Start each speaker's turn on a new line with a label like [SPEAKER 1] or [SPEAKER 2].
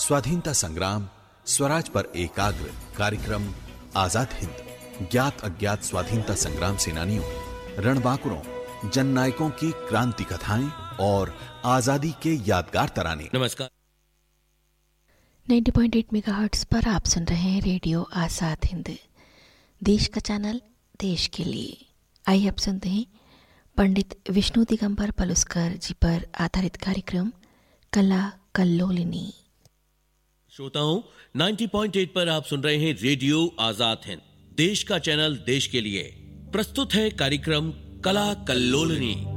[SPEAKER 1] स्वाधीनता संग्राम, स्वराज पर एकाग्र कार्यक्रम आजाद हिंद, ज्ञात अज्ञात स्वाधीनता संग्राम सेनानियों, रणबांकुरों, जननायकों की क्रांति कथाएं और आजादी के यादगार तराने।
[SPEAKER 2] नमस्कार।
[SPEAKER 3] 90.8 मेगाहर्ट्ज पर आप सुन रहे हैं रेडियो आजाद हिंद, देश का चैनल, देश के लिए। आइए अब सुनते हैं पंडित विष्णु दिगंबर पलुस्कर जी पर आधारित कार्यक्रम कला कल्लोलिनी।
[SPEAKER 2] श्रोताओं, 90.8 पर आप सुन रहे हैं रेडियो आजाद हिंद, देश का चैनल, देश के लिए। प्रस्तुत है कार्यक्रम कला कल्लोलिनी।